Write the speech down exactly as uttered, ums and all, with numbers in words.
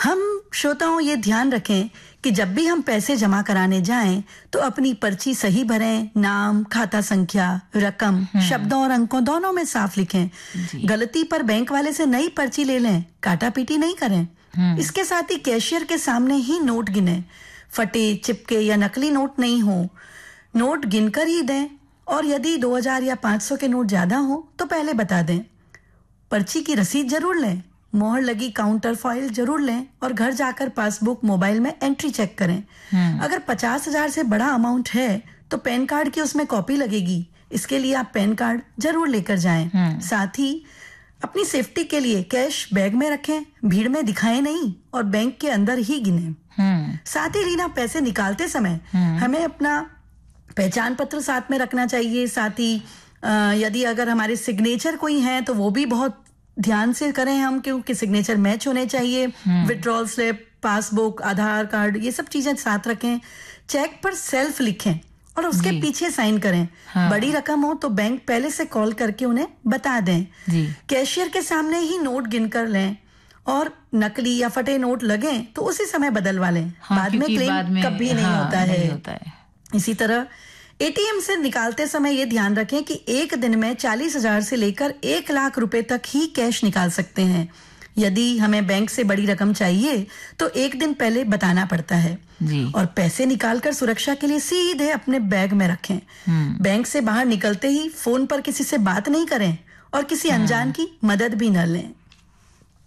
हम श्रोताओं ये ध्यान रखें कि जब भी हम पैसे जमा कराने जाएं तो अपनी पर्ची सही भरें, नाम, खाता संख्या, रकम शब्दों और अंकों दोनों में साफ लिखें। गलती पर बैंक वाले से नई पर्ची ले लें, काटा पीटी नहीं करें। इसके साथ ही कैशियर के सामने ही नोट गिनें, फटे, चिपके या नकली नोट नहीं हो, नोट गिनकर ही दें और यदि दो हज़ार या पाँच सौ के नोट ज्यादा हो तो पहले बता दें। पर्ची की रसीद जरूर लें, मोहर लगी काउंटर फाइल जरूर लें और घर जाकर पासबुक, मोबाइल में एंट्री चेक करें। अगर पचास हजार से बड़ा अमाउंट है तो पैन कार्ड की उसमें कॉपी लगेगी, इसके लिए आप पैन कार्ड जरूर लेकर जाएं। साथ ही अपनी सेफ्टी के लिए कैश बैग में रखें, भीड़ में दिखाएं नहीं और बैंक के अंदर ही गिनें। साथ ही लीना पैसे निकालते समय हमें अपना पहचान पत्र साथ में रखना चाहिए। साथ ही यदि अगर हमारे सिग्नेचर कोई हैं तो वो भी बहुत ध्यान से करें हम, क्योंकि सिग्नेचर मैच होने चाहिए। विड्रॉल स्लिप, पासबुक, आधार कार्ड, ये सब चीजें साथ रखें। चेक पर सेल्फ लिखें और उसके पीछे साइन करें। हाँ। बड़ी रकम हो तो बैंक पहले से कॉल करके उन्हें बता दें। कैशियर के सामने ही नोट गिनकर लें और नकली या फटे नोट लगे तो उसी समय बदलवा लें। हाँ, बाद में क्लेम कभी नहीं हाँ, होता है, नहीं होता है। इसी तरह एटीएम से निकालते समय ये ध्यान रखें कि एक दिन में चालीस हजार से लेकर एक लाख रुपए तक ही कैश निकाल सकते हैं। यदि हमें बैंक से बड़ी रकम चाहिए तो एक दिन पहले बताना पड़ता है जी। और पैसे निकालकर सुरक्षा के लिए सीधे अपने बैग में रखें। बैंक से बाहर निकलते ही फोन पर किसी से बात नहीं करें और किसी अनजान की मदद भी न लें।